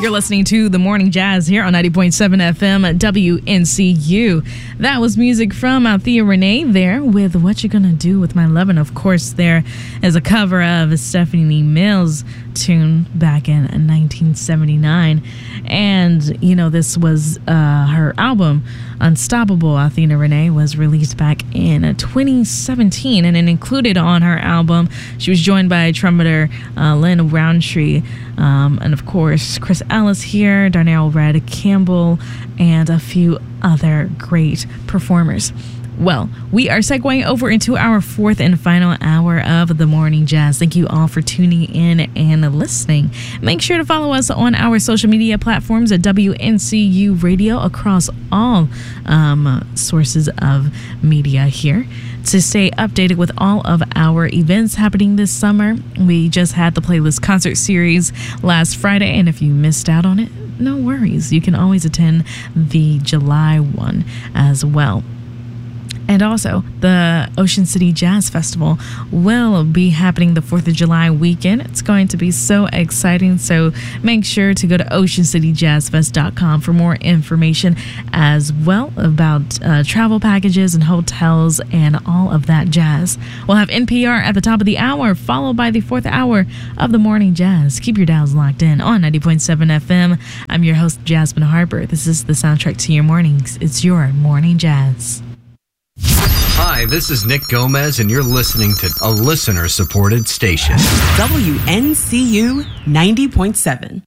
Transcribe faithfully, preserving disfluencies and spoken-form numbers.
You're listening to The Morning Jazz here on ninety point seven F M W N C U. That was music from Althea Renee there with What You Gonna Do With My Love. And of course, there is a cover of Stephanie Mills' tune back in nineteen seventy-nine. And, you know, this was uh, her album, Unstoppable. Althea Renee was released back in twenty seventeen, and it included on her album, she was joined by trumpeter uh, Lynn Roundtree, um, and of course, Chris Ellis here, Darnell Red Campbell, and a few other great performers. Well, we are segueing over into our fourth and final hour of The Morning Jazz. Thank you all for tuning in and listening. Make sure to follow us on our social media platforms at W N C U Radio across all um, sources of media here to stay updated with all of our events happening this summer. We just had the Playlist Concert Series last Friday, and if you missed out on it, no worries. You can always attend the July one as well. And also, the Ocean City Jazz Festival will be happening the fourth of July weekend. It's going to be so exciting, so make sure to go to ocean city jazz fest dot com for more information as well about uh, travel packages and hotels and all of that jazz. We'll have N P R at the top of the hour, followed by the fourth hour of The Morning Jazz. Keep your dials locked in on ninety point seven F M. I'm your host, Jasmine Harper. This is the soundtrack to your mornings. It's your Morning Jazz. Hi, this is Nick Gomez, and you're listening to a listener-supported station. W N C U ninety point seven.